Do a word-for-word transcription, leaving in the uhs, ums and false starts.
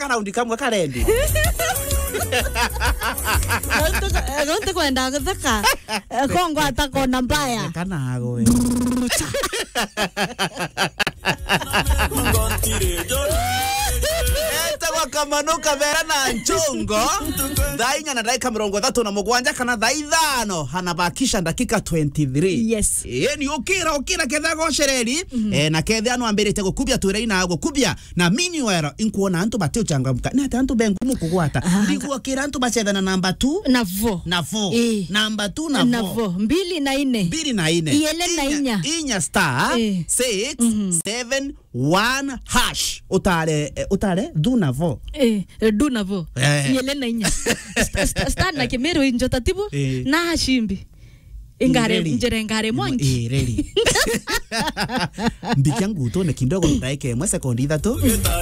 raundi kamwe karendi Ronte kwenda kuthaka kongo atakona mbaya kana ago Etagwa Kamanuka vera na nchongo Dhainya na daika mirongo thatu na mugwanja kana dhaithano hanabakisha dakika twenty-three. Yes. E ni ukira ukira ketha goshereri mm -hmm. E na ketha anu ambirite gukubia twire ina gukubia na mini wero inkuona antu batio changamuka na antu bengumu kugwata ndiguo kira antu bacethana number two na four na four e. number two na na four mbili na ine mbili na ine iele na inya inya star e. six mm -hmm. seven one hash utare utare duna vo eh duna vo eh. Iele na inya star na kemero injota tibu eh. Na shimbi ingare njere ngare mwanji eh reli mbikiangu to ne kindogo ndaike mwe sekondi thatu